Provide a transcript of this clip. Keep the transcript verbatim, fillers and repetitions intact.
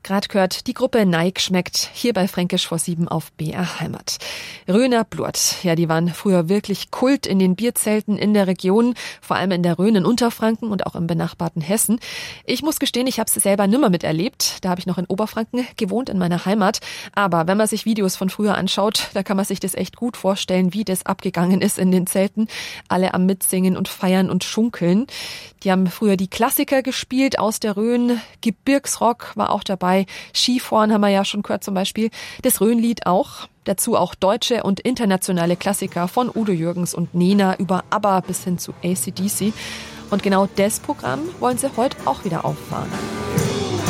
Grad gehört, die Gruppe Neig schmeckt, hier bei Fränkisch vor sieben auf B R Heimat. Rhöner Blut, ja, die waren früher wirklich Kult in den Bierzelten in der Region, vor allem in der Rhön in Unterfranken und auch im benachbarten Hessen. Ich muss gestehen, ich habe es selber nimmer miterlebt, da habe ich noch in Oberfranken gewohnt, in meiner Heimat. Aber wenn man sich Videos von früher anschaut, da kann man sich das echt gut vorstellen, wie das abgegangen ist in den Zelten. Alle am Mitsingen und Feiern und Schunkeln. Die haben früher die Klassiker gespielt aus der Rhön, Gebirgsrock war auch dabei. Skifahren haben wir ja schon gehört zum Beispiel. Das Rhönlied auch. Dazu auch deutsche und internationale Klassiker von Udo Jürgens und Nena über ABBA bis hin zu A C D C. Und genau das Programm wollen sie heute auch wieder auffahren.